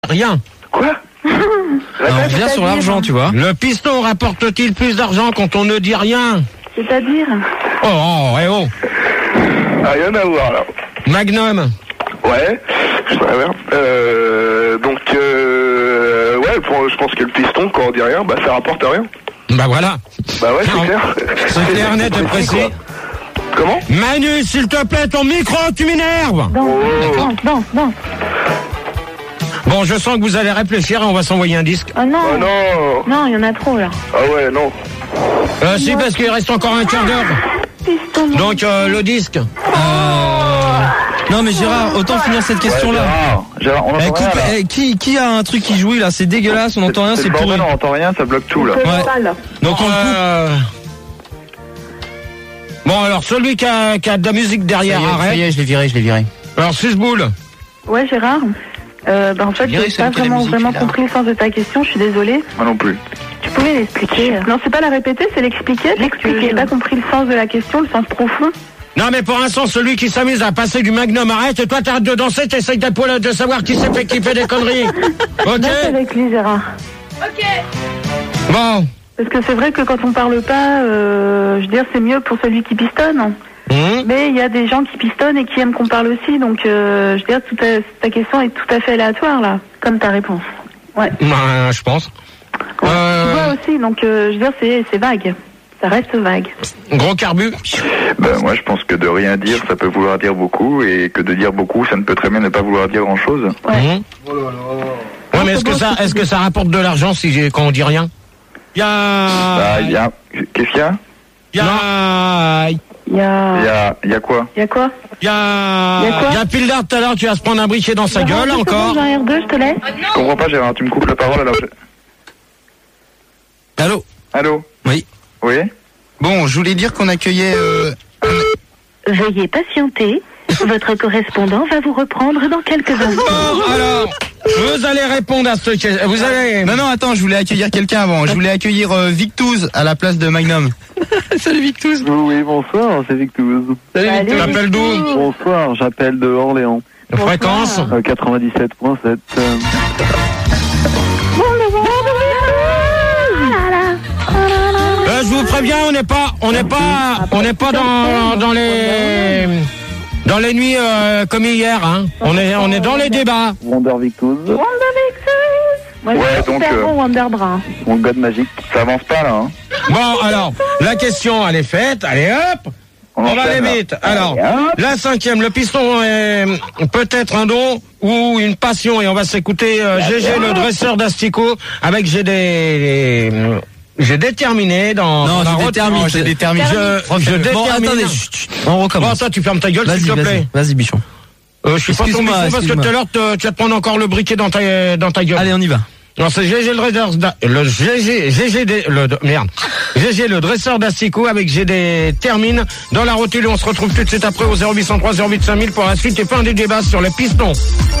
Rien. Quoi? On revient sur l'argent, tu vois. Le piston rapporte-t-il plus d'argent quand on ne dit rien? C'est-à-dire? Oh, oh. Ah, rien à voir, là. Magnum. Ouais, je sais bien. Ouais, je pense que le piston, quand on dit rien, bah ça rapporte rien. Bah voilà. Bah ouais, c'est clair. C'est clair, net et précis. Comment? Manu, s'il te plaît, ton micro, tu m'énerves. Non. Bon, je sens que vous allez réfléchir et on va s'envoyer un disque. Oh non. Oh non. Non, il y en a trop là. Ah ouais, non. Si, parce qu'il reste encore un quart d'heure. Piston. Donc, le disque. Non mais Gérard, autant finir cette question-là. Gérard, on entend rien, là. Qui a un truc qui jouit là? C'est dégueulasse, on entend rien, c'est pourri. On entend rien, ça bloque tout là. Ouais. Donc on le coupe. Bon, alors, celui qui a de la musique derrière, arrête. Ça y est, je l'ai viré. Alors, Susboule. Ouais, Gérard. En fait, j'ai pas vraiment compris le sens de ta question, je suis désolée. Moi non plus. Tu pouvais l'expliquer? Non, c'est pas la répéter, c'est l'expliquer. J'ai pas compris le sens de la question, le sens profond. Non, mais pour l'instant, celui qui s'amuse à passer du Magnum, arrête. Et toi, t'arrêtes de danser, t'essayes de savoir qui c'est qui fait des conneries. Ok? Danse avec lui, Gérard. Ok. Bon. Parce que c'est vrai que quand on parle pas, je veux dire, c'est mieux pour celui qui pistonne. Mais il y a des gens qui pistonnent et qui aiment qu'on parle aussi, donc je veux dire, ta question est tout à fait aléatoire là, comme ta réponse. Ouais. Je pense. Tu vois aussi, donc je veux dire, c'est vague. Ça reste vague. Gros carbu. Ben moi je pense que de rien dire ça peut vouloir dire beaucoup et que de dire beaucoup ça ne peut très bien ne pas vouloir dire grand chose. Ouais. Oh là là. Ouais, mais est-ce que ça rapporte de l'argent quand on dit rien? Il y a... Qu'est-ce qu'il y a? Il y a... Il y a quoi? Il y a quoi? Il y a Pildard tout à l'heure, tu vas se prendre un briquet dans sa gueule encore. J'ai un R2, je te laisse. Je comprends pas Gérard, tu me coupes la parole alors. Allô? Oui. Oui? Bon, je voulais dire qu'on accueillait... Veuillez patienter. Votre correspondant va vous reprendre dans quelques instants. Bon, alors, vous allez répondre à ce question. Vous allez... Non, attends, je voulais accueillir quelqu'un avant. Je voulais accueillir Victouz à la place de Magnum. Salut Victouz. Oui, bonsoir, c'est Victouz. Salut Victouz. Tu t'appelles d'où? Bonsoir, j'appelle de Orléans. Fréquence 97.7. Je vous préviens, on n'est pas dans les nuits comme hier, hein. On est dans les débats. Wonder Victouz. Moi, ouais, donc Wonder Brun. Mon god magique. Ça avance pas là, hein. Bon, alors, la question, elle est faite. Allez, hop. On va aller vite. Alors, la 5e, le piston est peut-être un don ou une passion. Et on va s'écouter GG, le dresseur d'Astico, avec j'ai déterminé dans... Non, j'ai déterminé. Bon, attendez, on recommence. Bon, toi, tu fermes ta gueule, s'il te plaît. Vas-y, Bichon. Je suis pas ton micro parce que tout à l'heure, tu vas te prendre encore le briquet dans ta gueule. Allez, on y va. Non, c'est GG le dresseur d'Astico avec GD termine dans la rotule. On se retrouve tout de suite après au 0803 08 5000 pour la suite et fin du débat sur les pistons.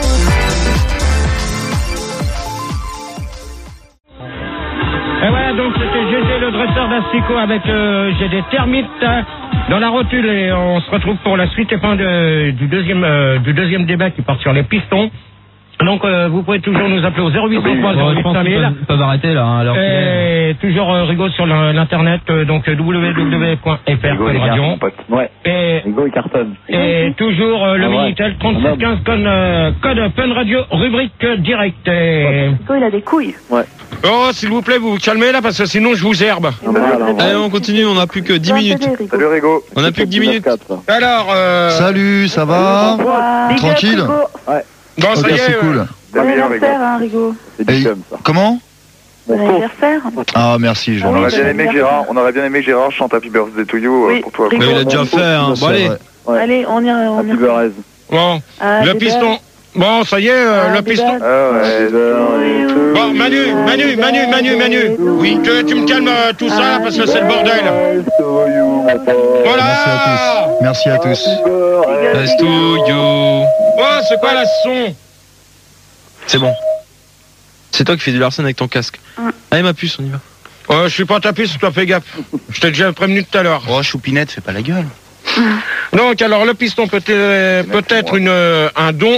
Et voilà, donc c'était GG le dresseur d'Astico avec GD termite dans la rotule et on se retrouve pour la suite et fin du deuxième débat qui porte sur les pistons. Donc vous pouvez toujours nous appeler au 0803 08 5000. Ils peuvent arrêter là. Alors et toujours Rigo sur l'internet, donc www.fr.radio. Ouais. Et Rigo il cartonne. Et toujours le Minitel 3615 code Fun Radio rubrique direct. Rigo il a des couilles. Ouais. Oh s'il vous plaît vous calmez là parce que sinon je vous herbe. Allez on continue, on n'a plus que 10 minutes. Salut Rigo. On n'a plus que 10 minutes. Alors Salut, ça va? Tranquille? Ouais. Bon ça y est. C'est cool. Bon anniversaire, hein, Rigo. C'est du chum, ça. Comment? Bon anniversaire. Ah merci, on aurait bien aimé que Gérard chante Happy Birthday to You pour toi. Mais il a déjà fait, hein. Bon allez. Allez, on y Happy Birthday. Bon, le piston. Bon, ça y est, le piston. Bon, Manu. Oui, tu me calmes tout ça parce que c'est le bordel. Voilà. Merci à tous. Let's to you. Oh, c'est quoi la son? C'est bon. C'est toi qui fais du Larsen avec ton casque. Allez ma puce, on y va. Je suis pas ta puce, toi fais gaffe. Je t'ai déjà prévenu tout à l'heure. Oh, Choupinette, fais pas la gueule. Donc, alors, le piston peut être un don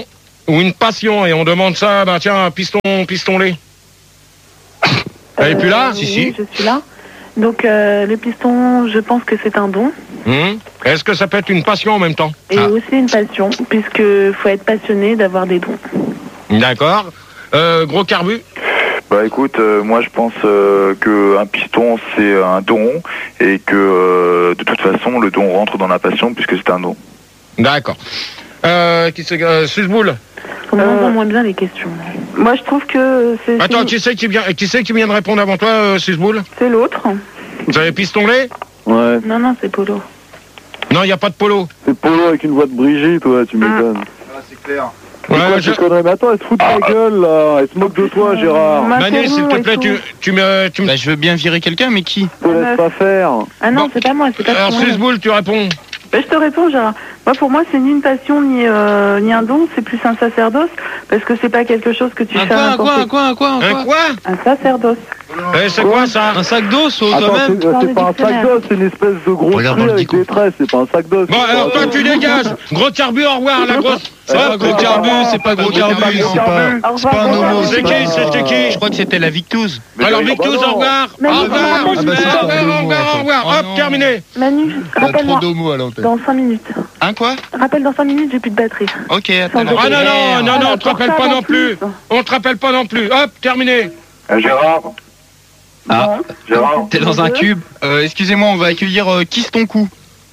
ou une passion, et on demande ça, bah tiens, piston-lait. Elle est plus là? Si. Je suis là. Donc, le piston, je pense que c'est un don. Est-ce que ça peut être une passion en même temps? Et aussi une passion, puisque faut être passionné d'avoir des dons. D'accord. Gros carbu? Bah écoute, moi je pense que un piston c'est un don et que de toute façon le don rentre dans la passion puisque c'est un don. D'accord. Qui c'est? Susboule? On entend moins bien les questions. Moi je trouve que c'est... Attends, qui c'est qui vient de répondre avant toi, Susboule? C'est l'autre. Vous avez piston-lait? Ouais. Non, c'est Polo. Non, il n'y a pas de Polo. C'est Polo avec une voix de Brigitte, toi, tu m'étonnes. Ah, c'est clair. Ouais, Mais attends, elle se fout de ta gueule, là. Elle se moque de toi, Gérard. Manu, s'il te plaît, tu me... Bah, je veux bien virer quelqu'un, mais qui? Je te laisse pas faire. Ah non, c'est pas moi, c'est pas Alors, moi. Susboule, tu réponds. Bah, je te réponds, Gérard. Moi, pour moi, c'est ni une passion, ni un don, c'est plus un sacerdoce, parce que c'est pas quelque chose que tu fais à n'importe qui. Un quoi? Un sacerdoce. C'est quoi ça? Un sac d'os, Attends, toi-même? c'est pas un sac d'os, c'est une espèce de gros truc avec des tresses, c'est pas un sac d'os. Bon, alors toi, tu dégages. Gros carbu, au revoir, la grosse. C'est pas gros carbu, c'est pas gros carbu, c'est pas un homo. C'était qui? Je crois que c'était la Victouze. Alors, Victus, au revoir. Au revoir. Hop, terminé. Manu, rappelle-moi. Dans 5 minutes. Un quoi? Rappelle dans 5 minutes, j'ai plus de batterie. Ok, attends. Ah non, on te rappelle pas non plus. On te rappelle pas non plus. Hop, terminé. Gérard. Ah, Gérard. t'es dans un cube. Excusez-moi, on va accueillir Kiss ton cou.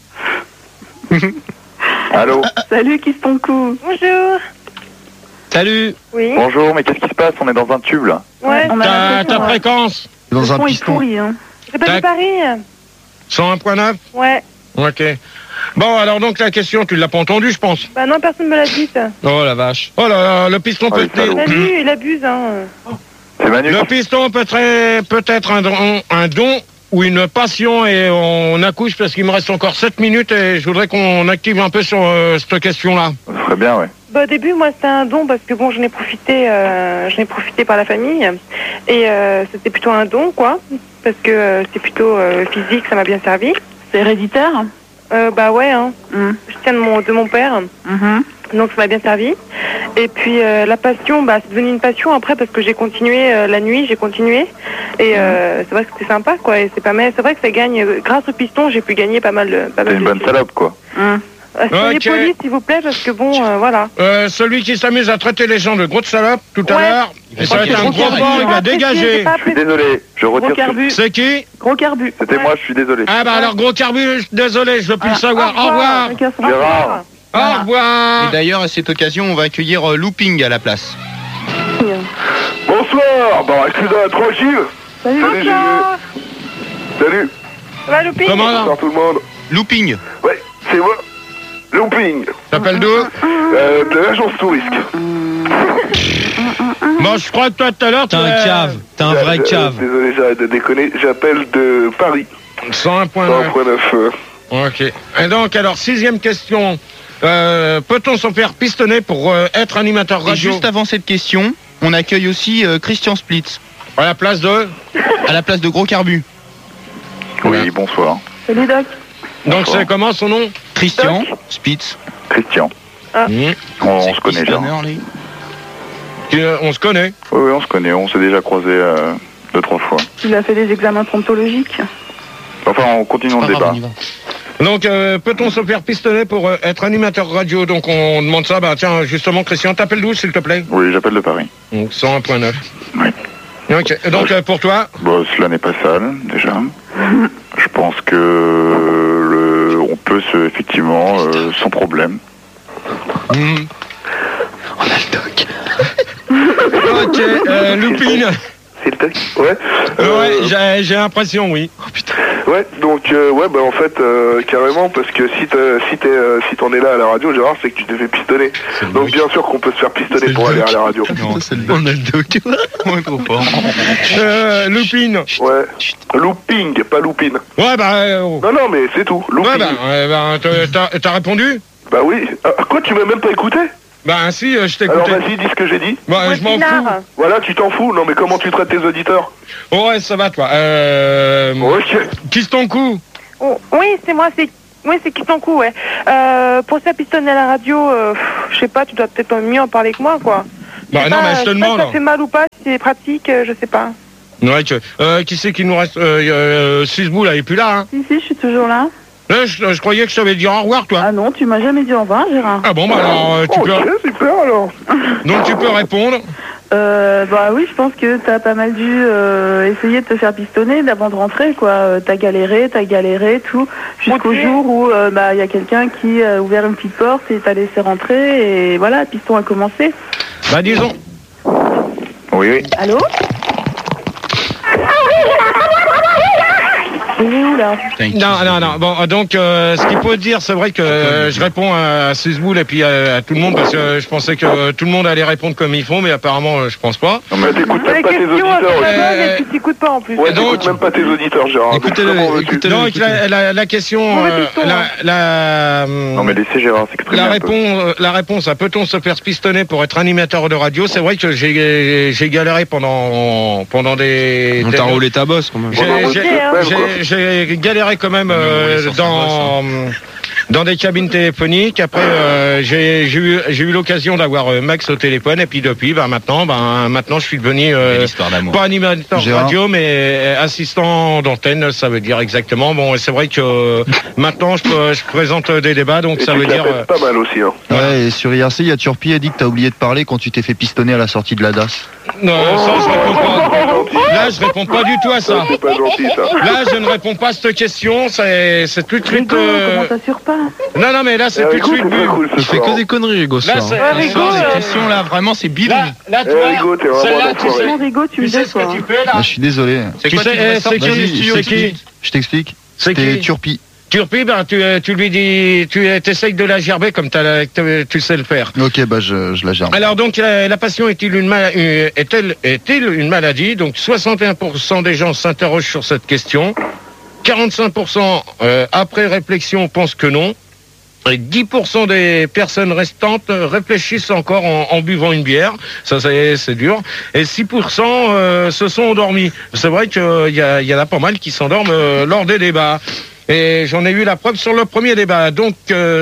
Allô. Salut, Kiss ton cou. Bonjour. Salut. Oui. Bonjour, mais qu'est-ce qui se passe? On est dans un tube là. Ouais. On a l'impression, Ta fréquence? Dans un le son est piston. pourri, hein. J'appelle de Paris. 101.9? Ouais. Ok. Bon, alors donc la question, tu l'as pas entendue, je pense. Bah non, personne me l'a dit. Oh la vache. Oh là là, le piston peut salaud. Manu, il abuse, hein. C'est Manu. Le piston peut être un don ou une passion, et on accouche parce qu'il me reste encore 7 minutes et je voudrais qu'on active un peu sur cette question-là. Ça serait bien, ouais. Bah au début, moi, c'était un don parce que bon, j'en ai profité par la famille. Et c'était plutôt un don, quoi. Parce que c'est plutôt physique, ça m'a bien servi. C'est héréditaire. Bah ouais, hein. Je tiens de mon père. Donc ça m'a bien servi. Et puis la passion, bah c'est devenu une passion après parce que j'ai continué la nuit, j'ai continué. Et c'est vrai que c'était sympa, quoi. Et c'est pas mal. C'est vrai que ça gagne. Grâce au piston, j'ai pu gagner pas mal. T'es une bonne salope, quoi. Soyez polis, s'il vous plaît, parce que bon, voilà. Celui qui s'amuse à traiter les gens de grosses salopes tout à l'heure, ça va être un gros mort, il va dégager. Je suis désolé, je retire. C'est qui? Gros carbu. C'était moi, je suis désolé. Ah bah alors gros carbu, désolé, je veux plus le savoir. Au revoir. Gérard. Au revoir. Et d'ailleurs, à cette occasion, on va accueillir Looping à la place. Bonsoir. Bon, excusez-moi, tranquille. Salut, Salut. Ça va, Louping? Bonsoir tout le monde. Looping. Ouais, c'est moi. Looping. T'appelles d'où? De l'agence Tourisque. Bon, je crois que toi tout à l'heure, T'es un cave. T'es un vrai cave. Désolé, j'arrête de déconner. J'appelle de Paris. 101.9. 101.9. Ok. Et donc, alors, 6e question. Peut-on s'en faire pistonner pour être animateur Et radio? juste avant cette question, on accueille aussi Christian Splitz. À la place de? À la place de Gros Carbu. Oui, bonsoir. Salut, Doc. Donc, c'est comment son nom? Christian Splitz. Christian. On se connaît déjà. On se connaît? Oui, on se connaît. On s'est déjà croisés 2-3 fois. Il a fait des examens promptologiques. Enfin, on continue le débat. Donc, peut-on se faire pistonner pour être animateur radio? Donc, on demande ça. Bah, tiens, justement, Christian, t'appelles d'où, s'il te plaît? Oui, j'appelle de Paris. Donc, 101.9. Oui. Ok. Donc, pour toi? Bon, cela n'est pas sale, déjà. Je pense que on peut effectivement, sans problème. On a le doc. Ok, Loupine. C'est le doc? Ouais. Ouais, j'ai l'impression, oui. Oh putain. Ouais, donc ouais, bah en fait carrément, parce que si t'en es là à la radio, Gérard, c'est que tu t'es fait pistonner. Donc bien sûr qu'on peut se faire pistonner pour aller à la radio. Non, on a le doc. On est trop fort. Loupine. Ouais. Looping, pas loupine. Ouais, bah. Non, mais c'est tout. Looping. Ouais, bah, t'as répondu? Bah oui. Quoi, tu m'as même pas écouté? Bah si, je t'ai Alors écouté. vas-y, dis ce que j'ai dit. Bah, je m'en fous. Voilà, tu t'en fous. Non, mais comment tu traites tes auditeurs? Ouais, ça va, toi. Ok. Kiss ton cou. Oh, oui, c'est moi, c'est Oui, c'est Kistankou, ouais. Pour se faire pistonner à la radio, je sais pas, tu dois peut-être mieux en parler que moi, quoi. Bah non, mais je te demande. Si ça fait mal ou pas, si c'est pratique, je sais pas. Ouais, qui c'est qu'il nous reste Susboul, elle est plus là, hein? Si, je suis toujours là. Là, je croyais que je t'avais dit au revoir, toi. Ah non, tu m'as jamais dit au revoir, Gérard. Ah bon, bah alors, tu peux... super, alors. Donc tu peux répondre. Bah oui, je pense que t'as pas mal dû essayer de te faire pistonner avant de rentrer, quoi. T'as galéré, tout, jusqu'au jour où bah y a quelqu'un qui a ouvert une petite porte et t'a laissé rentrer et voilà, le piston a commencé. Bah disons. Oui. Allô? Il est où là? Non. Bon, donc, ce qu'il faut dire, c'est vrai que je réponds à Susboul et puis à tout le monde parce que je pensais que tout le monde allait répondre comme ils font, mais apparemment, je pense pas. Non, mais t'écoutes même pas tes auditeurs. Et puis t'écoutes pas en plus. Ouais, t'écoutes même pas tes auditeurs, Gérard. Donc, la question, non, mais laissez Gérard s'exprimer. La réponse à peut-on se faire pistonner pour être animateur de radio, c'est vrai que j'ai galéré pendant des... On t'a roulé ta bosse, quand même. J'ai galéré quand même dans des cabines téléphoniques. Après, j'ai eu l'occasion d'avoir Max au téléphone et puis depuis, maintenant, je suis devenu pas animateur radio, mais assistant d'antenne. Ça veut dire exactement. Bon, c'est vrai que maintenant, je présente des débats, donc et ça veut dire pas mal aussi. Hein. Ouais, et sur IRC, il y a Turpi a dit que t'as oublié de parler quand tu t'es fait pistonner à la sortie de la DAS. Non, ça je réponds pas. Là, je réponds pas du tout à ça. C'est pas gentil, ça. Là, je ne réponds pas à cette question. C'est tout de suite. Comment t'assures pas? Non, mais là, c'est tout de suite. Il fait que des conneries, Rigo. Là, c'est les questions là, vraiment, c'est bidon. Là, toi, Rigo, t'es vraiment un Rigo, tu me sais ce que tu fais là. Je suis désolé. C'est qui? Je t'explique. C'est C'était qui? Turpi. Turpi, tu lui dis, tu essayes de la gerber comme tu sais le faire. Ok, bah je la gerbe. Alors donc, la passion est-elle une maladie? Donc 61% des gens s'interrogent sur cette question. 45% après réflexion pensent que non. Et 10% des personnes restantes réfléchissent encore en buvant une bière. Ça, c'est dur. Et 6% se sont endormis. C'est vrai qu'il y en a pas mal qui s'endorment lors des débats. Et j'en ai eu la preuve sur le premier débat. Donc,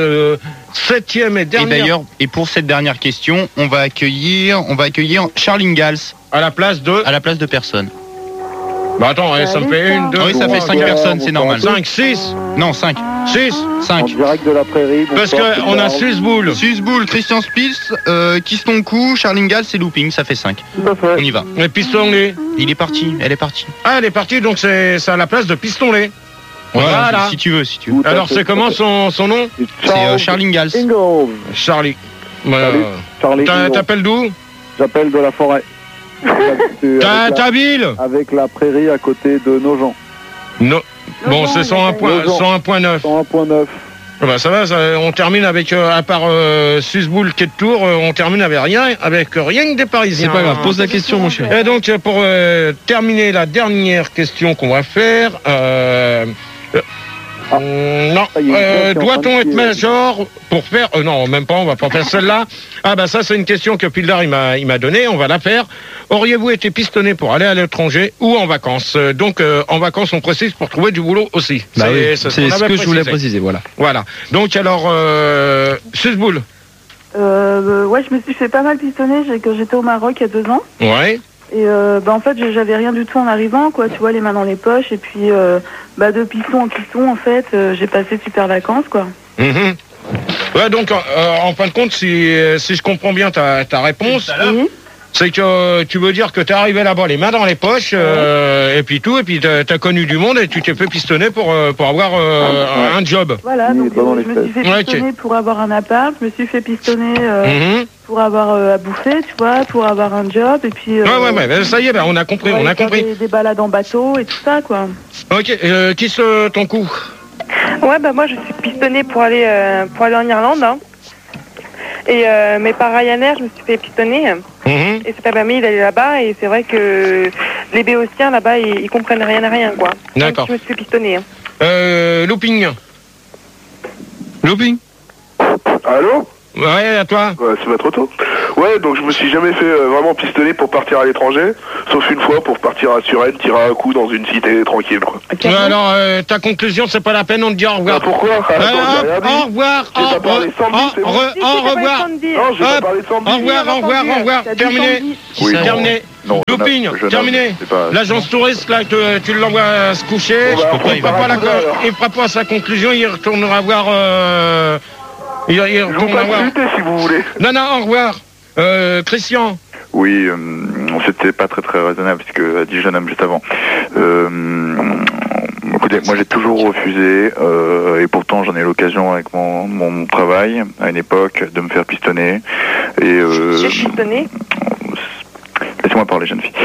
7e et dernière... Et d'ailleurs, et pour cette dernière question, on va accueillir Charles Ingalls. À la place de personne. Bah attends, ça me fait 1, 2, oui, ça fait 5 personnes, c'est normal. 5, 6. Non, 5. 6. 5. En direct de la prairie. Parce qu'on a Susboul. Susboul, Christian Spils, Kistonkou, Charles Ingalls et Looping, ça fait 5. Tout à fait. On y va. Et Pistonlé. Elle est partie. Ah, elle est partie, donc c'est à la place de Pistonlé. Voilà. Si tu veux. Alors, c'est comment son nom? C'est Charles Ingalls. Charlie. Charlie. T'appelles d'où? J'appelle de la forêt. Ta ville? Avec la prairie à côté de Nogent. Non. Bon, c'est 101.9. 101.9. Bah ça va, on termine avec, à part Susboul qui est de Tours, on termine avec rien que des Parisiens. C'est pas grave, pose la question, mon cher. Et donc, pour terminer la dernière question qu'on va faire, doit-on être major pour faire... non, même pas, on va pas faire celle-là. Ah bah ça, c'est une question que Pildar il m'a donnée, on va la faire. Auriez-vous été pistonné pour aller à l'étranger ou en vacances? Donc, en vacances, on précise pour trouver du boulot aussi. Bah c'est ce que je voulais préciser, voilà. Voilà. Donc, alors, Susboul. Ouais, je me suis fait pas mal pistonner quand j'étais au Maroc il y a 2 ans. Ouais. Et en fait, j'avais rien du tout en arrivant, quoi. Tu vois, les mains dans les poches. Et puis, de piston en piston, en fait, j'ai passé de super vacances, quoi. Mmh. Ouais, donc, en fin de compte, si je comprends bien ta réponse, c'est que tu veux dire que t'es arrivé là-bas les mains dans les poches, et puis t'as connu du monde et tu t'es fait pistonner pour avoir un job. Voilà, donc je me suis fait pistonner pour avoir un appart, je me suis fait pistonner pour avoir à bouffer, tu vois, pour avoir un job, et puis... ouais, ça y est, on a compris, Des balades en bateau et tout ça, quoi. Ok, qui ton coup? Ouais, moi je suis pistonnée pour aller en Irlande, hein. Mais par Ryanair, je me suis fait pistonner. Et ça m'a permis d'aller là-bas. Et c'est vrai que les Béotiens, là-bas, ils comprennent rien, quoi. D'accord. Donc, je me suis fait pistonner. Looping. Allô? Ouais, à toi. Ouais, c'est pas trop tôt. Ouais, ouais, donc je me suis jamais fait vraiment pistonner pour partir à l'étranger, sauf une fois pour partir à Suresnes, tirer un coup dans une cité tranquille, quoi. Okay. Alors, ta conclusion, c'est pas la peine, on te dit au revoir. Pourquoi au revoir, au revoir, au revoir, terminé. Oui, terminé. Looping, terminé. L'agence touriste, là, tu l'envoies se coucher. Il ne fera pas sa conclusion, il retournera voir. Il retournera voir. Si vous voulez. Non, au revoir. Christian. Oui, c'était pas très raisonnable, puisque a dit jeune homme juste avant. Écoutez, moi j'ai toujours refusé, et pourtant j'en ai l'occasion avec mon travail, à une époque, de me faire pistonner. Et j'ai pistonné. Laissez-moi parler, jeune fille.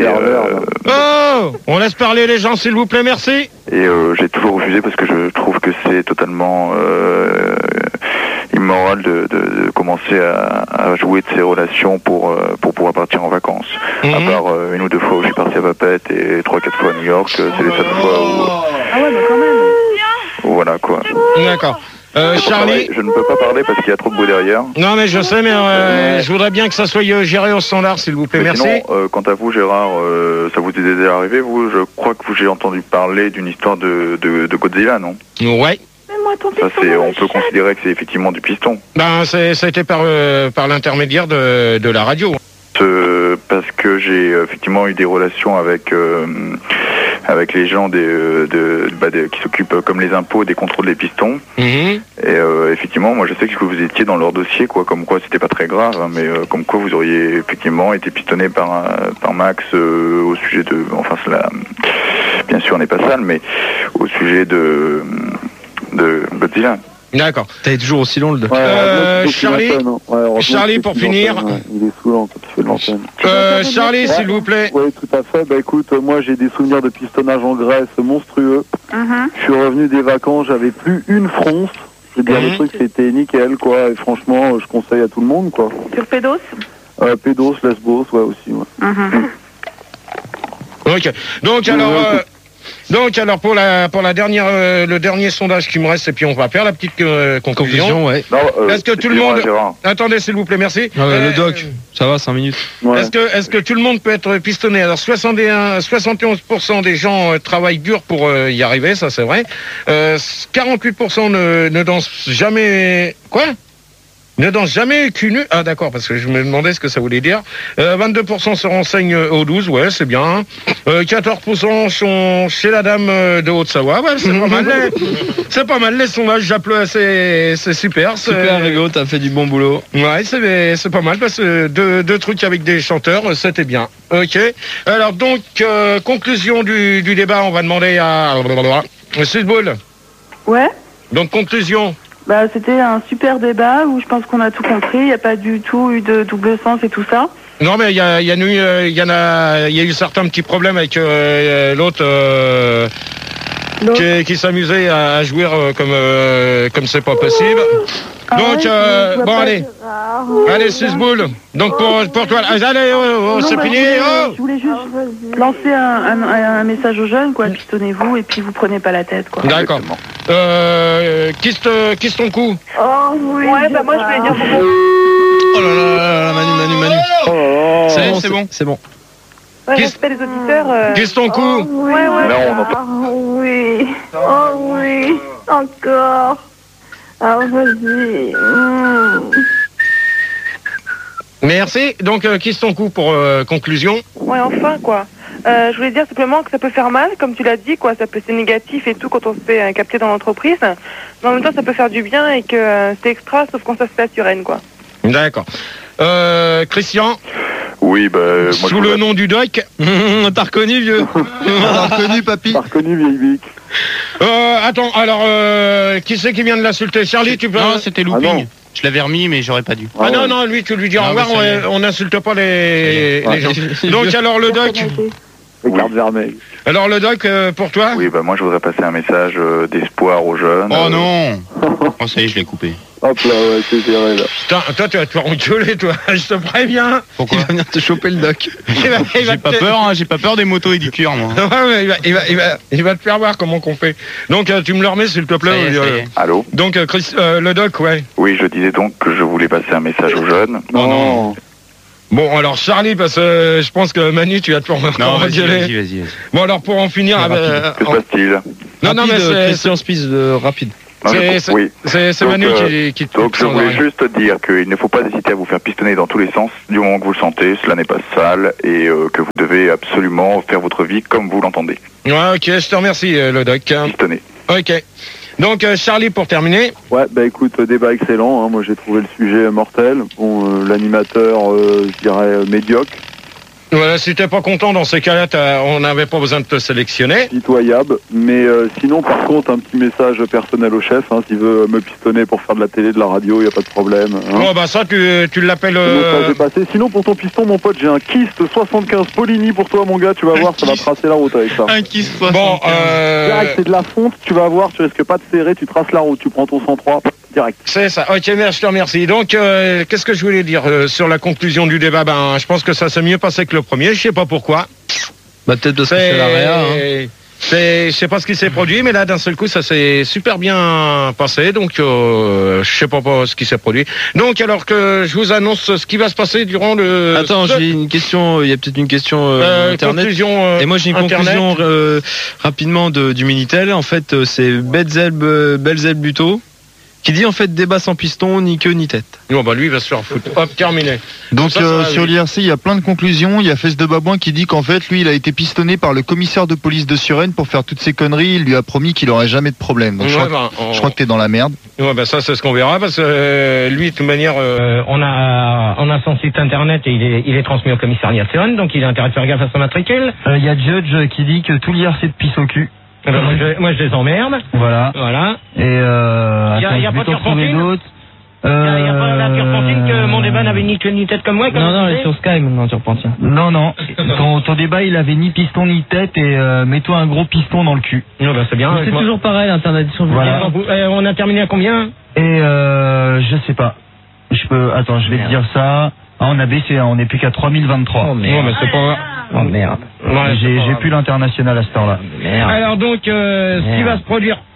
On laisse parler les gens, s'il vous plaît, merci. Et j'ai toujours refusé parce que je trouve que c'est totalement immoral de commencer à jouer de ces relations pour pouvoir partir en vacances. À part une ou deux fois où je suis parti à Vapette et 3-4 fois à New York, c'est les seules fois où... Ah ouais, bah quand même. Voilà, quoi. D'accord. Charlie, je ne peux pas parler parce qu'il y a trop de bruit derrière. Non mais je sais, mais je voudrais bien que ça soit géré au standard, s'il vous plaît. Mais merci. Sinon, quant à vous, Gérard, ça vous est déjà arrivé, vous? Je crois que j'ai entendu parler d'une histoire de Godzilla, non? Ouais. Ça, on peut considérer que c'est effectivement du piston. Ben, ça a été par l'intermédiaire de la radio. Parce que j'ai effectivement eu des relations avec les gens qui s'occupent comme les impôts des contrôles des pistons. Et effectivement, moi je sais que vous étiez dans leur dossier, quoi, comme quoi c'était pas très grave, hein, mais comme quoi vous auriez effectivement été pistonné par Max au sujet de... Enfin, bien sûr, on n'est pas sale, mais au sujet de Godzilla. D'accord. T'avais toujours aussi long le dos. Charlie, pour finir. Il est saoulant quand il fait de l'antenne. Charlie, s'il vous plaît. Oui, tout à fait. Bah écoute, moi j'ai des souvenirs de pistonnage en Grèce monstrueux. Je suis revenu des vacances, j'avais plus une fronce. Je veux dire, le truc c'était nickel, quoi. Et franchement, je conseille à tout le monde, quoi. Sur Pédos Pédos, Lesbos, ouais, aussi, ouais. Ok. Donc alors pour la dernière le dernier sondage qui me reste, et puis on va faire la petite conclusion. Ouais. Est-ce que tout le monde... Attendez, s'il vous plaît, merci. Le doc, ça va, 5 minutes. Ouais. Est-ce que tout le monde peut être pistonné? Alors 71% des gens travaillent dur pour y arriver, ça c'est vrai. 48% ne dansent jamais... Quoi? Ne danse jamais cul nu. Ah d'accord, parce que je me demandais ce que ça voulait dire. 22% se renseignent au 12, ouais, c'est bien. 14% sont chez la dame de Haute-Savoie, ouais, c'est pas mal. C'est pas mal les sondages, j'applaudis, c'est super. Super Rigo, t'as fait du bon boulot. Ouais, c'est pas mal, parce que deux trucs avec des chanteurs, c'était bien. Ok. Alors donc, conclusion du débat, on va demander à... Sudbull. Ouais. Donc conclusion. Bah, c'était un super débat où je pense qu'on a tout compris. Il n'y a pas du tout eu de double sens et tout ça. Non, mais il y a eu certains petits problèmes avec l'autre qui s'amusait à jouer comme c'est pas possible. Donc, bon, allez, Sisboul. Donc, pour toi, allez, c'est fini. Je voulais juste lancer un message aux jeunes, quoi. Pistonnez-vous et puis vous prenez pas la tête, quoi. D'accord. Kiss ton cou. Oh, oui. Ouais, bah, moi, je voulais dire. Oh là là, Manu. C'est bon. Ouais, respect les auditeurs. Kiss ton cou. Ouais. Oui. Oh, oui. Encore. Ah, vas-y. Merci. Donc, kiss ton cou pour conclusion. Ouais, enfin, quoi. Je voulais dire simplement que ça peut faire mal, comme tu l'as dit, quoi. Ça peut être négatif et tout quand on se fait capter dans l'entreprise. Mais en même temps, ça peut faire du bien et que c'est extra, sauf quand ça se fait à Suresnes, quoi. D'accord. Christian. Oui, bah... Moi, sous le nom du doc. T'as reconnu, vieux? T'as reconnu, papy? T'as reconnu, vieille bique. Attends, alors, qui c'est qui vient de l'insulter? Charlie, tu peux... Non, c'était Looping. Je l'avais remis, mais j'aurais pas dû. Ah non, lui, tu lui dis au revoir, on n'insulte pas les gens. Donc, alors, le doc... Garde vermeil. Alors, le doc, pour toi? Oui, bah moi, je voudrais passer un message d'espoir aux jeunes. Oh non. Oh, ça y est, je l'ai coupé. Hop là, ouais, c'est géré, là. Putain, toi, tu vas te faire engueuler, toi. Je te préviens. Pourquoi? Il va venir te choper le doc. J'ai pas peur des motos et du cuir, moi. Ouais, mais il va te faire voir comment qu'on fait. Donc, tu me le remets, s'il te plaît. Ça y est. Allô? Donc, le doc, ouais. Oui, je disais donc que je voulais passer un message aux jeunes. Oh non. Bon, alors Charlie, parce que je pense que Manu, tu vas te engueuler. Vas-y. Bon, alors pour en finir... Que se passe-t-il? Non, mais c'est... Christian Spies rapide. C'est Manu qui te donc je voulais juste dire qu'il ne faut pas hésiter à vous faire pistonner dans tous les sens du moment que vous le sentez, cela n'est pas sale et que vous devez absolument faire votre vie comme vous l'entendez. Ouais, ok, je te remercie le doc. Pistonner. Ok. Donc Charlie, pour terminer. Ouais, bah écoute, débat excellent, hein. Moi j'ai trouvé le sujet mortel. Bon, l'animateur, je dirais médiocre. Voilà, si t'es pas content dans ces cas-là, on n'avait pas besoin de te sélectionner. Pitoyable, mais sinon par contre un petit message personnel au chef, hein, s'il veut me pistonner pour faire de la télé, de la radio, y a pas de problème. Hein. Oh bah ça tu l'appelles... Sinon pour ton piston mon pote, j'ai un Kist 75 Polini pour toi mon gars, tu vas voir, ça va tracer la route avec ça. Un Kist 75. Bon, c'est de la fonte, tu vas voir, tu risques pas de serrer, tu traces la route, tu prends ton 103, direct. C'est ça, ok, merci, je te remercie. Donc, qu'est-ce que je voulais dire sur la conclusion du débat? Ben, je pense que ça s'est mieux passé que le premier, je sais pas pourquoi. Bah peut-être de c'est la réa, hein. Je sais pas ce qui s'est produit, mais là d'un seul coup ça s'est super bien passé, donc je sais pas ce qui s'est produit. Donc alors que je vous annonce ce qui va se passer durant le... Attends, j'ai une question, il y a peut-être une question internet. Conclusion, et moi j'ai une internet. conclusion rapidement du Minitel. En fait c'est Belzebbuto qui dit en fait débat sans piston, ni queue ni tête. Non, bah lui il va se faire foutre. Hop, terminé. Donc sur l'IRC, il y a plein de conclusions. Il y a Fesse de Babouin qui dit qu'en fait, lui, il a été pistonné par le commissaire de police de Suresnes pour faire toutes ces conneries. Il lui a promis qu'il aurait jamais de problème. Donc je crois que t'es dans la merde. Ouais, bah ça c'est ce qu'on verra parce que lui de toute manière, on a son site internet et il est transmis au commissariat de Suresnes, donc il a intérêt de faire gaffe à son matricule. Il y a Judge qui dit que tout l'IRC de pisse au cul. Moi je les emmerde. Voilà. Et y a pas de turpentine. Il n'y a pas la turpentine que mon débat n'avait ni queue ni tête comme moi. Non, elle est sur Sky maintenant, turpentine. Non. Ton débat, il avait ni piston ni tête et mets-toi un gros piston dans le cul. Non, bah c'est bien. C'est toujours pareil, l'interdiction. Voilà. On a terminé à combien? Et je sais pas. Attends, je vais te dire ça. Ah, on a baissé, on est plus qu'à 3023. Oh merde. Non, mais c'est pas... Oh merde. Ouais, j'ai plus l'international à ce temps-là. Merde. Alors donc, ce qui va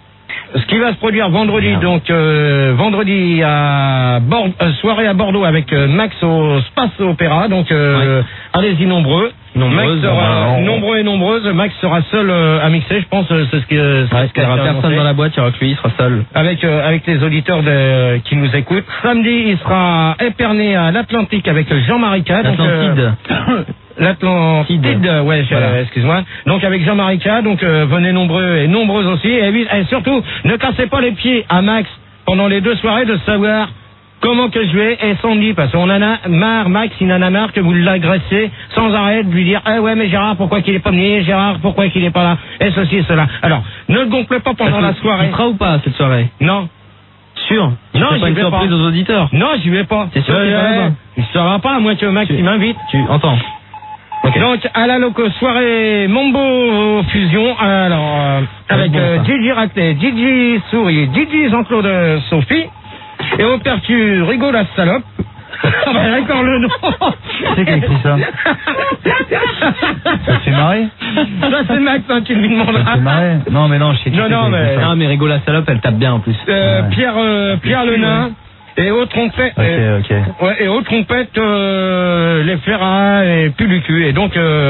se produire vendredi, donc vendredi à soirée à Bordeaux avec Max au Space Opéra, donc allez-y nombreux. Max sera nombreux et nombreuses. Max sera seul à mixer, je pense. C'est ce que. Il n'y aura personne dans la boîte, il y aura que lui, il sera seul. Avec les auditeurs qui nous écoutent. Samedi, il sera éperné à l'Atlantique avec Jean-Marie K. L'Atlantide, ouais, voilà. Excuse-moi. Donc avec Jean-Marie K, donc venez nombreux et nombreuses aussi. Et surtout, ne cassez pas les pieds à Max pendant les 2 soirées de savoir comment que je vais et Sandy, parce qu'on en a marre, Max, il en a marre que vous l'agressez sans arrêt de lui dire ouais mais Gérard, pourquoi qu'il est pas venu, Gérard, pourquoi qu'il est pas là, et ceci et cela. Alors, ne le gonflez pas pendant la soirée. Tu seras ou pas cette soirée? Non. Sûr? Non, j'y vais pas. Surprise aux auditeurs? Non, j'y vais pas. C'est sûr qu'il est pas là-bas? Il sera pas, à moins que Max il m'invite. Tu entends? Okay. Donc à la loco soirée Mambo Fusion, alors avec Gigi Raté, Gigi Souris, Gigi Jean-Claude Sophie, et au percu Rigo la salope. D'accord le nom. C'est qui a écrit ça? Ça te fait marrer? Ça c'est Max, hein, tu lui demanderas. Ça te fait marrer? Non mais non, je sais qui. Non mais Rigo la salope, elle tape bien en plus. Pierre le nain. Et aux trompettes, et aux trompettes, les Ferrat et Pulucu. Et donc,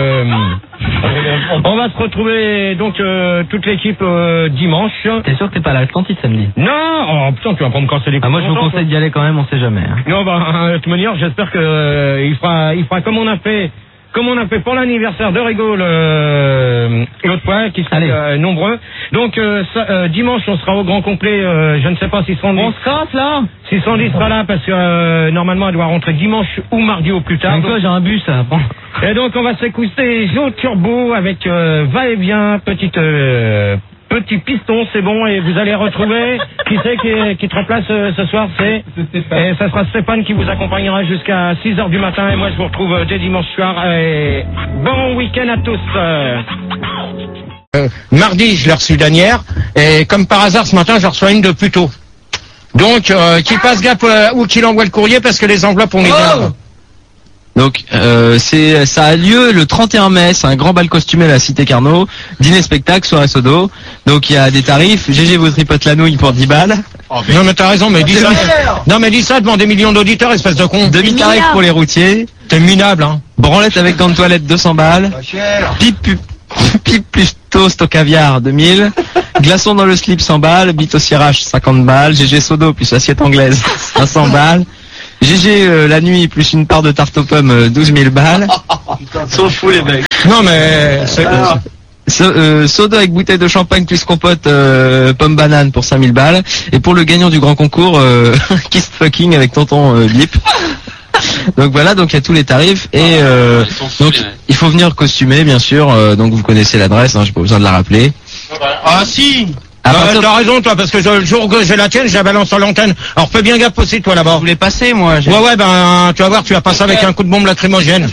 on va se retrouver donc toute l'équipe dimanche. T'es sûr que t'es pas à l'Atlantide samedi? Non, oh putain, tu vas pas me casser les couilles. Moi je vous conseille d'y aller quand même, on sait jamais. Hein. Non, de toute manière, j'espère que il fera comme on a fait pour l'anniversaire de Rigo l'autre fois, qui sont nombreux. Donc dimanche, on sera au grand complet. Je ne sais pas si Sandy... On se casse là. Si Sandy sera là, parce que normalement, elle doit rentrer dimanche ou mardi au plus tard. Donc, j'ai un bus. Et donc, on va s'écouter Joe Turbo avec va-et-vient, petit piston, c'est bon, et vous allez retrouver qui c'est qui te remplace ce soir, et ça sera Stéphane qui vous accompagnera jusqu'à 6h du matin, et moi je vous retrouve dès dimanche soir, et bon week-end à tous. Mardi, je l'ai reçu d'Anière, et comme par hasard ce matin, je reçois une de plus tôt. Donc, qu'il passe gaffe ou qu'il envoie le courrier, parce que les enveloppes ont mis bien. Donc ça a lieu le 31 mai, c'est un grand bal costumé à la Cité Carnot, dîner spectacle, soirée sodo. Donc il y a des tarifs, GG vous tripote la nouille pour 10 balles. Non mais t'as raison, mais dis ça. Non mais dis ça devant des millions d'auditeurs, espèce de con. 2000 tarifs pour les routiers. T'es minable, hein. Branlette avec gants de toilette 200 balles. Pipe plus toast au caviar 2000. Glaçon dans le slip 100 balles. Bite au cirage 50 balles. GG Sodo plus assiette anglaise 500 balles. GG la nuit plus une part de tarte aux pommes 12 000 balles. Sont fous les mecs. Non mais Soda avec bouteille de champagne plus compote pomme banane pour 5000 balles. Et pour le gagnant du grand concours, Kiss Fucking avec tonton Bip. Donc voilà, donc il y a tous les tarifs et donc il faut venir costumé bien sûr. Donc vous connaissez l'adresse, hein, j'ai pas besoin de la rappeler. Ah si. T'as raison toi, parce que le jour que j'ai la tienne, je la balance sur l'antenne. Alors fais bien gaffe aussi toi là-bas. Je voulais passer moi. Ouais ben tu vas voir, tu vas passer avec un coup de bombe lacrymogène.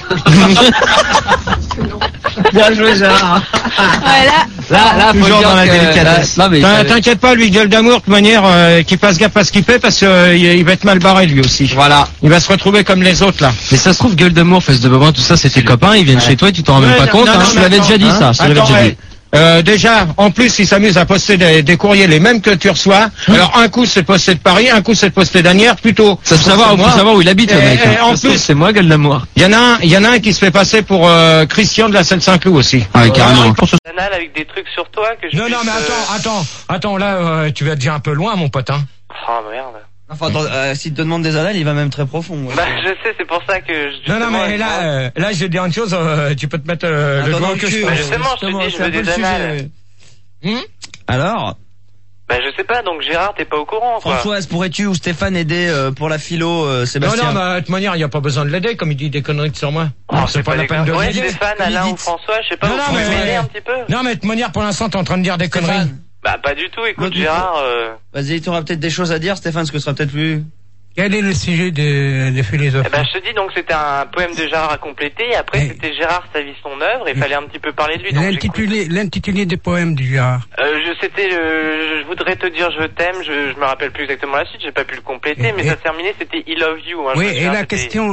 Bien joué Gérard. Là, toujours faut dans la délicatesse. T'inquiète pas, lui gueule d'amour de toute manière, qu'il fasse gaffe à ce qu'il fait parce que il va être mal barré lui aussi. Voilà. Il va se retrouver comme les autres là. Mais ça se trouve gueule d'amour, fesse de bobin, tout ça, c'est tes copains, ils viennent chez toi et tu t'en rends même pas compte. Je te l'avais déjà dit ça. Je te l'avais déjà dit. Déjà, en plus, ils s'amusent à poster des courriers les mêmes que tu reçois. Alors, un coup, c'est posté de Paris, un coup, c'est posté d'Anières, plutôt. Ça faut savoir où il habite, le mec. En plus, c'est moi, gueule d'amour. Il y en a un qui se fait passer pour Christian de la Seine-Saint-Cloud aussi. Ah, carrément. Canal avec des trucs sur toi que je Non, mais attends, là, tu vas déjà un peu loin, mon pote, hein. Oh, merde. Enfin, s'il te demande des annales, il va même très profond. Ouais. Bah, je sais, c'est pour ça que je... Non, mais là, je vais te dire une chose, tu peux te mettre le doigt au cul. Bah, justement, je te dis, je veux des annales. Alors Bah je sais pas, donc Gérard t'es pas au courant quoi. Françoise, pourrais-tu ou Stéphane aider pour la philo Sébastien? Non, mais de toute manière, il n'y a pas besoin de l'aider, comme il dit des conneries sur moi. Oh, c'est pas la peine de l'aider. Stéphane, Alain ou François, je sais pas, vous pouvez m'aider un petit peu. Non, mais de toute manière, pour l'instant, t'es en train de dire des conneries. Bah pas du tout, écoute Gérard... Vas-y, t'auras peut-être des choses à dire Stéphane, ce que ce sera peut-être plus... Quel est le sujet de philosophie? Eh ben, je te dis, donc c'était un poème de Gérard à compléter, et après c'était Gérard, sa vie, son œuvre, et il fallait un petit peu parler de lui. L'intitulé des poèmes du Gérard. Je voudrais te dire je t'aime, je me rappelle plus exactement la suite, j'ai pas pu le compléter, mais ça se terminait, c'était I love you. Hein, oui, et la question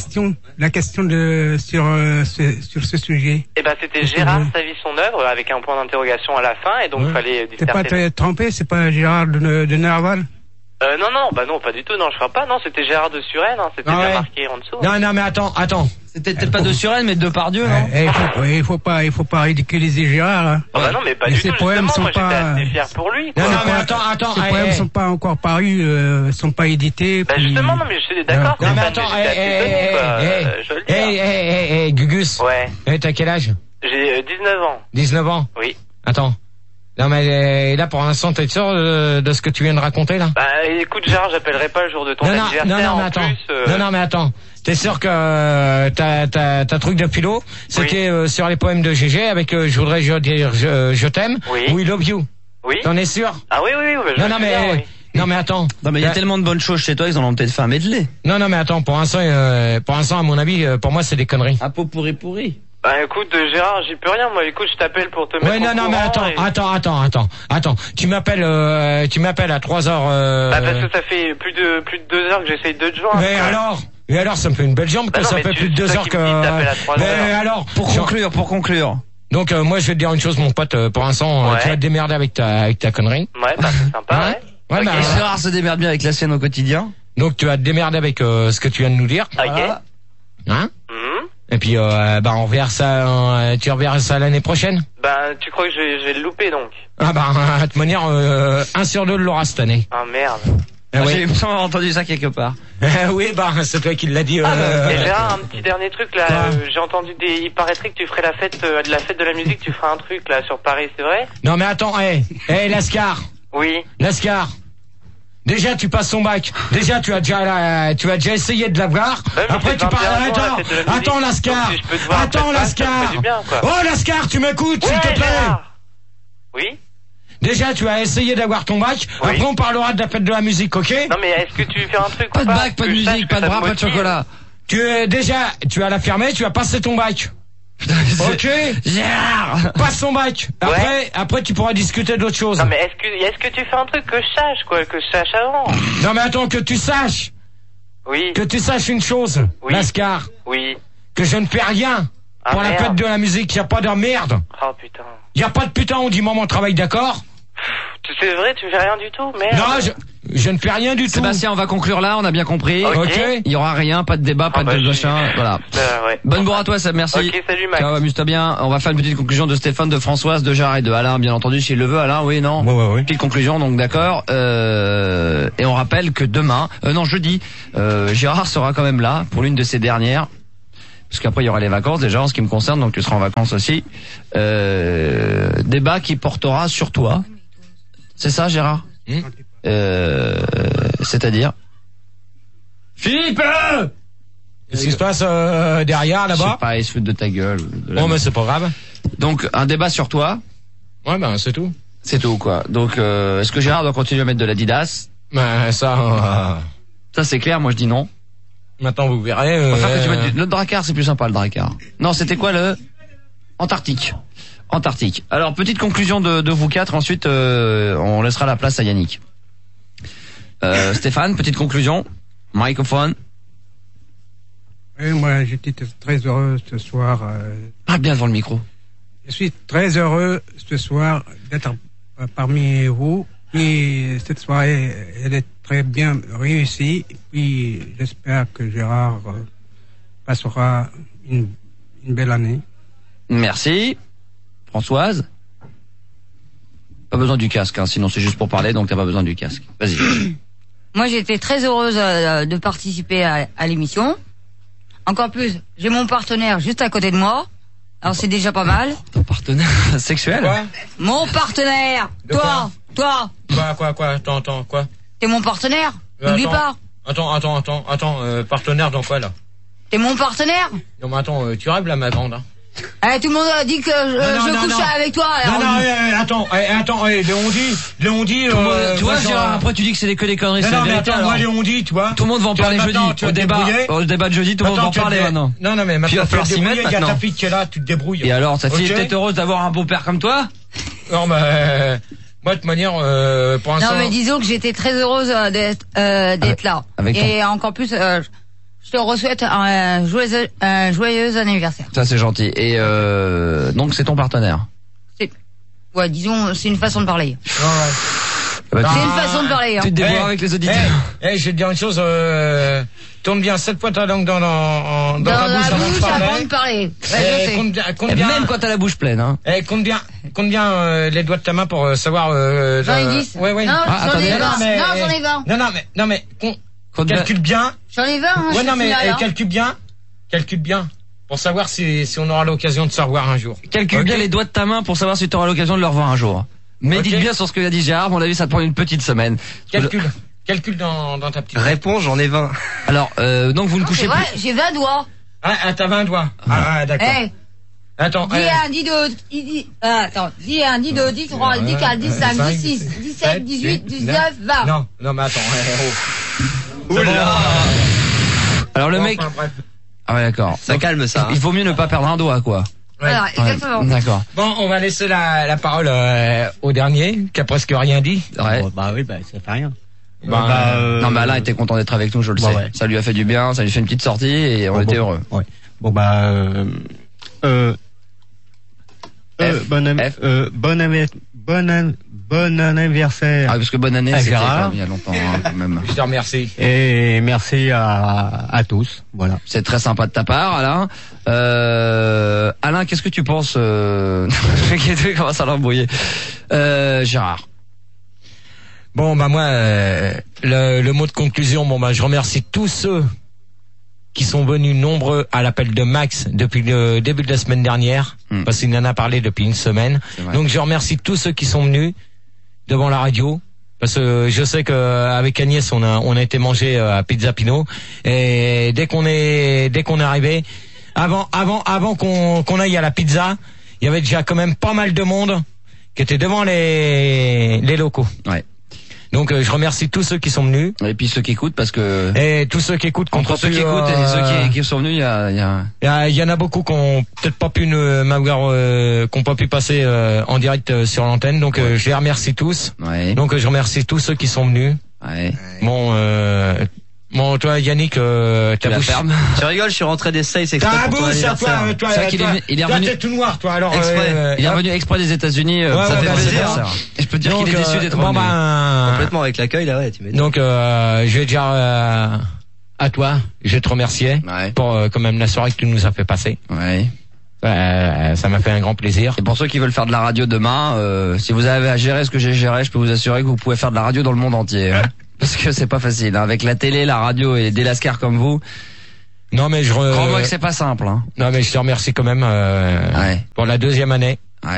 sur ce sujet. Eh ben, c'était Gérard, sa vie, son œuvre, avec un point d'interrogation à la fin, et donc il fallait disserter. T'es pas trompé, c'est pas Gérard de Nerval? Non, bah non, pas du tout, non, je crois pas, non, c'était Gérard de Suresnes, hein, c'était bien marqué en dessous. Non, mais attends. C'était peut-être pas de Suresnes, mais de Depardieu, non? Il faut pas ridiculiser Gérard, hein. Oh bah non, mais pas du tout, justement, moi j'étais assez fier pour lui, quoi. Non, mais attends. Ces poèmes sont pas encore parus, sont pas édités. Bah justement, non, mais je suis d'accord. Non, mais attends, Gugus. Ouais. T'as quel âge? J'ai 19 ans. 19 ans? Oui. Attends. Non mais là pour l'instant t'es sûr de ce que tu viens de raconter là? Bah écoute Gérard, j'appellerai pas le jour de ton anniversaire. Non mais attends. T'es sûr que ta truc de philo, c'était sur les poèmes de GG avec je voudrais dire je t'aime ou I love you? Oui. T'en es sûr? Ah oui. Non mais attends. Non mais il y a tellement de bonnes choses chez toi, ils en ont peut-être fait un medley. Non mais attends, pour l'instant à mon avis, pour moi c'est des conneries. Un pot pourri. Bah écoute Gérard, j'y peux rien, moi écoute, je t'appelle pour te mettre non mais attends, tu m'appelles à 3h Bah parce que ça fait plus de 2 heures que j'essaye de te joindre. Mais alors ça me fait une belle jambe que ça fait plus de 2 heures que mais alors pour conclure. Donc moi je vais te dire une chose mon pote, pour l'instant tu vas te démerder avec ta connerie. Ouais, bah c'est sympa, ouais. Okay. Gérard se démerde bien avec la sienne au quotidien. Donc tu vas te démerder avec ce que tu viens de nous dire. OK. Hein? Et puis on verra ça, tu reverras ça l'année prochaine. Bah tu crois que je vais le louper donc? Ah de toute manière 1 sur 2 l'aura cette année. Ah merde. J'ai entendu ça quelque part. Oui, c'est toi qui l'as dit. Et Gérard, un petit dernier truc là, j'ai entendu il paraîtrait que tu ferais la fête de la musique, tu feras un truc là sur Paris, c'est vrai? Non mais attends, Lascar. Oui. Lascar. Déjà tu passes ton bac. Déjà tu as déjà essayé de l'avoir. Après tu parles. Attends Lascar. Oh Lascar, tu m'écoutes s'il te plaît. Oui. Déjà tu as essayé d'avoir ton bac. Après on parlera de la fête de la musique, ok? Non mais est-ce que tu fais un truc? Pas de bac, pas de musique, pas de bras, pas de chocolat. Tu as la fermée, tu as passé ton bac. Ok. Gérard, passe ton bac. Après tu pourras discuter d'autres choses. Non mais est-ce que tu fais un truc que je sache quoi, que je sache avant? Non mais attends, que tu saches. Oui. Que tu saches une chose, Lascar. Oui. Que je ne fais rien pour la fête de la musique. Y a pas de merde. Oh putain. Y a pas de putain, on dit moment de travail, d'accord? C'est vrai, tu fais rien du tout, merde. Non, Je ne fais rien du tout. Sébastien, on va conclure là, on a bien compris. Ok. Il y aura rien, pas de débat, pas de machin, voilà. Ouais. Bonne bourre à toi, Seb, merci. Ok, salut Max. Ciao, amuse-toi bien. On va faire une petite conclusion de Stéphane, de Françoise, de Gérard et de Alain, bien entendu, s'il le veut. Alain, oui, non? Oui. Petite conclusion, donc d'accord. Et on rappelle que demain, jeudi, Gérard sera quand même là pour l'une de ses dernières. Parce qu'après il y aura les vacances déjà en ce qui me concerne, donc tu seras en vacances aussi. Débat qui portera sur toi. C'est ça, Gérard? C'est-à-dire Philippe, qu'est-ce qui se passe derrière là-bas? Je sais pas, ils se foutent de ta gueule. Bon, mais c'est pas grave. Donc un débat sur toi. Ouais, ben c'est tout. C'est tout quoi. Donc est-ce que Gérard doit continuer à mettre de l'Adidas? Ben ça c'est clair. Moi je dis non. Maintenant vous verrez. Le Drakkar, c'est plus sympa le Drakkar. Non, c'était quoi le Antarctique. Alors petite conclusion de vous quatre. Ensuite on laissera la place à Yannick. Stéphane, petite conclusion. Microphone. Oui, moi j'étais très heureux ce soir. Parle bien devant le micro. Je suis très heureux ce soir d'être parmi vous. Puis cette soirée, elle est très bien réussie. Et puis j'espère que Gérard passera une belle année. Merci. Françoise. Pas besoin du casque, hein, sinon c'est juste pour parler, donc t'as pas besoin du casque. Vas-y. Moi, j'étais très heureuse de participer à l'émission. Encore plus, j'ai mon partenaire juste à côté de moi. Alors c'est déjà pas mal. Ton partenaire sexuel? Quoi? Mon partenaire. Toi. Quoi? Attends, quoi? T'es mon partenaire. N'oublie pas. Attends, partenaire dans quoi là? T'es mon partenaire. Non mais attends, tu rêves là ma grande, hein? Tout le monde a dit que je couchais avec toi. Alors... attends, Léon dit, tu vois, Gérard, après tu dis que c'est que des conneries, c'est la vérité. Moi, Léon dit, tu vois. Tout le monde va en parler jeudi. Au débat de jeudi, tout le monde va en parler maintenant. Non, mais maintenant, il va falloir s'y mettre il y a maintenant. ta fille qui est là, tu te débrouilles. Et alors, ta fille est peut-être heureuse d'avoir un beau-père comme toi? Non, mais, moi, de toute manière, pour l'instant. Non, mais disons que j'étais très heureuse d'être là. Et encore plus, je te souhaite un joyeux anniversaire. Ça c'est gentil. Et donc c'est ton partenaire. Ouais, disons, c'est une façon de parler. Ouais. C'est une façon de parler. Tu te débrouilles avec les auditeurs. Je vais te dire une chose. Tourne bien 7 fois ta langue dans la bouche avant de parler. Ouais, je sais. Compte bien, même quand t'as la bouche pleine. Hein. Compte bien les doigts de ta main pour savoir. J'en ai 10. Ouais. Non, j'en ai 20. Non, j'en ai 20. Non, mais calcule bien. J'en ai 20. Hein, ouais, non, mais calcule bien. Pour savoir si on aura l'occasion de se revoir un jour. Calcule bien les doigts de ta main pour savoir si tu auras l'occasion de le revoir un jour. Médite bien sur ce que a dit Gérard. À mon avis, ça te prend une petite semaine. Calcule dans ta petite. Réponse, j'en ai 20. Alors, donc vous ne couchez plus. J'ai 20 doigts. Ah, t'as 20 doigts. Ah, d'accord. Attends. Dis 1, 10, 2, attends. Dis 1, 10, 2, 10, 3, 10, 4, 10, 5, 10, 6, 17, 18, 19, 20. Non, mais attends. Oula. Alors le mec. Ah ouais, d'accord. Ça calme ça. Il vaut mieux ne pas perdre un doigt, quoi. Voilà, exactement. D'accord. Bon, on va laisser la parole au dernier, qui a presque rien dit. Ouais. Bah oui, ça fait rien. Non, mais Alain était content d'être avec nous, je le sais. Ouais. Ça lui a fait du bien, ça lui fait une petite sortie et on était heureux. Ouais. Bon bon anniversaire. Ah, parce que bonne année, c'était il y a longtemps, hein, quand même. Je te remercie. Et merci à tous. Voilà. C'est très sympa de ta part, Alain. Alain, qu'est-ce que tu penses Je commence à l'embrouiller. Gérard. Bon, moi, le mot de conclusion, je remercie tous ceux qui sont venus nombreux à l'appel de Max depuis le début de la semaine dernière, parce qu'il en a parlé depuis une semaine. Donc je remercie tous ceux qui sont venus devant la radio, parce que je sais qu'avec Agnès on a été manger à Pizza Pino, et dès qu'on est arrivé, avant qu'on aille à la pizza, il y avait déjà quand même pas mal de monde qui était devant les locaux. Ouais. Donc je remercie tous ceux qui sont venus. Et puis ceux qui écoutent, parce que... Et tous ceux qui écoutent. Entre ceux qui écoutent et ceux qui sont venus, il y en a beaucoup qui ont peut-être pas pu qui ont pas pu passer en direct sur l'antenne. Donc je les remercie tous. Ouais. Donc je remercie tous ceux qui sont venus. Ouais. Bon, Bon, toi, Yannick, t'as la ferme. Tu rigoles, je suis rentré des States exprès pour ton bouche, anniversaire. Toi, il est revenu. T'es tout noir, toi. Alors, il est revenu exprès des États-Unis. Ça fait plaisir. Et je peux te dire qu'il est déçu d'être revenu. Complètement avec l'accueil, là, ouais, tu m'étonnes. Donc, je vais dire à toi, je vais te remercier pour quand même la soirée que tu nous as fait passer. Ouais. Ça m'a fait un grand plaisir. Et pour ceux qui veulent faire de la radio demain, si vous avez à gérer ce que j'ai géré, je peux vous assurer que vous pouvez faire de la radio dans le monde entier. Hein. Parce que c'est pas facile. Hein. Avec la télé, la radio et des lascars comme vous. Non mais crois-moi que c'est pas simple. Hein. Non mais je te remercie quand même pour la 2e année. Ouais.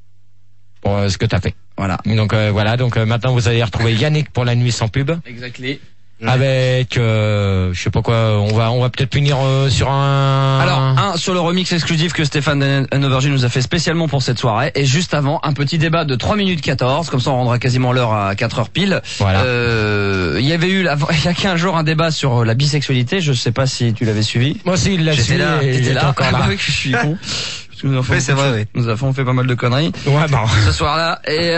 Pour ce que t'as fait. Voilà. Donc voilà. Donc maintenant vous allez retrouver Yannick pour la nuit sans pub. Exactement. Avec je sais pas quoi, on va peut-être finir sur un. Alors sur le remix exclusif que Stéphane and Overgy nous a fait spécialement pour cette soirée, et juste avant un petit débat de 3 minutes 14, comme ça on rendra quasiment l'heure à 4h pile. Voilà. Il y avait eu il y a 15 jours un débat sur la bisexualité, je sais pas si tu l'avais suivi. Moi aussi il l'a suivi. J'étais là. Encore là. Oui, je suis con. C'est vrai, oui. Nous avons fait pas mal de conneries. Ouais, bon. Ce soir-là. Et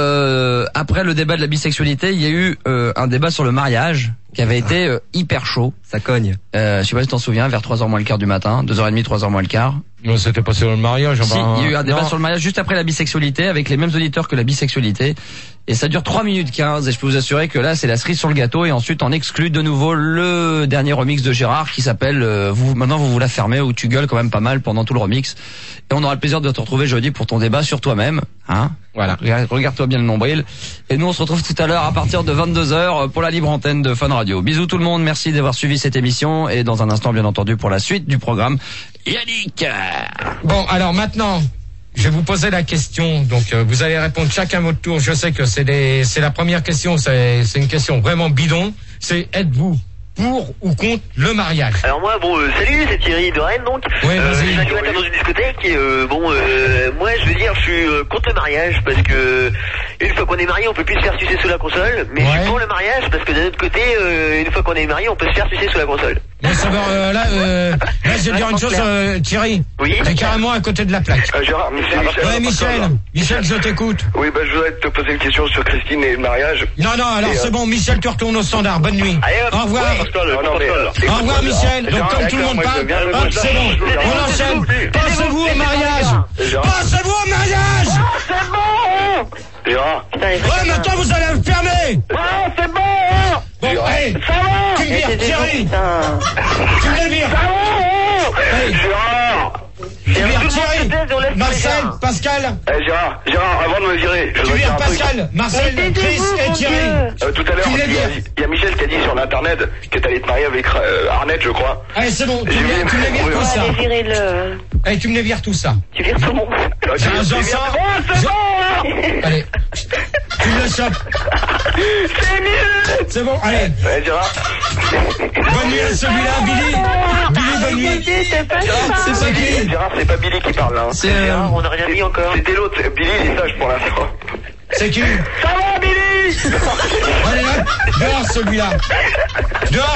après le débat de la bisexualité, il y a eu un débat sur le mariage qui avait été hyper chaud. Ça cogne. Je sais pas si tu t'en souviens, vers 3h moins le quart du matin, 2h30, 3h moins le quart. Non, c'était pas sur le mariage. Si, il y a eu un débat sur le mariage juste après la bisexualité, avec les mêmes auditeurs que la bisexualité. Et ça dure 3 minutes 15, et je peux vous assurer que là, c'est la cerise sur le gâteau, et ensuite on exclut de nouveau le dernier remix de Gérard qui s'appelle maintenant vous la fermez, où tu gueules quand même pas mal pendant tout le remix. Et on aura le plaisir de te retrouver jeudi pour ton débat sur toi-même, hein. Voilà. Regarde-toi bien le nombril. Et nous, on se retrouve tout à l'heure à partir de 22h pour la libre antenne de Fun Radio. Bisous tout le monde, merci d'avoir suivi cette émission, et dans un instant, bien entendu, pour la suite du programme, Yannick. Bon, alors maintenant, je vais vous poser la question, donc vous allez répondre chacun votre tour. Je sais que c'est la première question, c'est une question vraiment bidon. C'est êtes-vous pour ou contre le mariage? Alors moi, salut, c'est Thierry de Rennes, donc. Oui, je suis animateur dans une discothèque et moi je veux dire, je suis contre le mariage parce que une fois qu'on est marié, on peut plus se faire sucer sous la console, mais je suis pour le mariage parce que d'un autre côté, une fois qu'on est marié, on peut se faire sucer sous la console. Mais ça va, là, je vais dire une chose, Thierry. Oui. T'es carrément à côté de la plaque. Gérard, Michel, je t'écoute. Oui, je voudrais te poser une question sur Christine et le mariage. Non, alors c'est bon, Michel, tu retournes au standard. Bonne nuit. Allez, au revoir. Au revoir, Michel. Donc, comme tout le monde parle, c'est bon. On enchaîne. Pensez-vous au mariage. Pensez-vous au mariage. C'est bon. Gérard. Ouais, maintenant vous allez le fermer. C'est bon. Bon, hey, ça va. tu me vires, Thierry. Tu me vires. Hey, Gérard. Tu vires Thierry, Marcel, Pascal. Gérard, avant de me virer, tu vires Pascal, Marcel, Chris et Thierry. Tout à l'heure, il y a Michel qui a dit sur l'internet que t'allais te marier avec Arnett, je crois. Allez, c'est bon, tu me les vires tout ça. Allez, tu me les vires tout ça. Tu vires tout le monde. C'est bon. Allez, tu me le chopes. C'est mieux. C'est bon, allez. Gérard. Bonne nuit à celui-là, Billy. Bonne nuit. C'est pas qui? Gérard, c'est pas Billy qui parle là. C'est Gérard, on n'a rien dit encore. C'était l'autre, Billy il est sage pour l'instant. C'est qui? Ça va, Billy? Allez là, dehors celui-là. Dehors.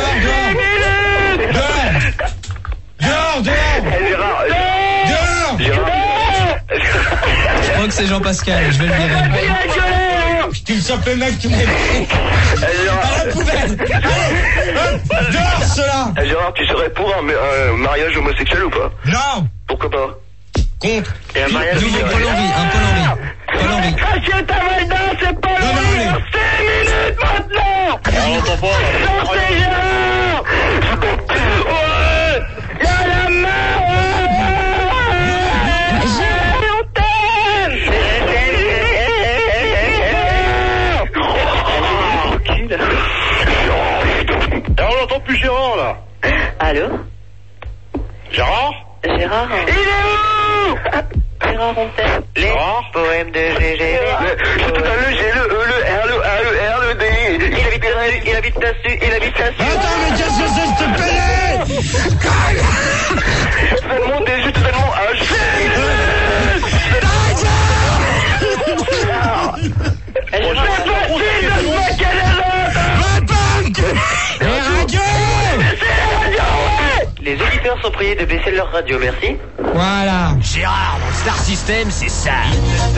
Je crois que c'est Jean-Pascal, je vais le virer. Tu me chopes le mec, tu me les à la poubelle. Allez, dehors cela. Gérard, tu serais pour un mariage homosexuel ou pas? Non. Pourquoi pas? Contre. Et un mariage Paul Henry. Cache ta valda, c'est pas Henry. 5 minutes maintenant. On l'entend pas. Sortez, Gérard. Ouais. Y'a la main. On n'entend plus Gérard là. Allô? Gérard? Gérard? Il est où? Gérard, on t'aime. Les poèmes de GG. Tout à l'heure, j'ai le D. Il habite là-dessus. Attends, mais qu'est-ce que c'est, je te payais? Tellement déçu, tellement Les auditeurs sont priés de baisser leur radio, merci. Voilà. Gérard, dans Star System, c'est ça.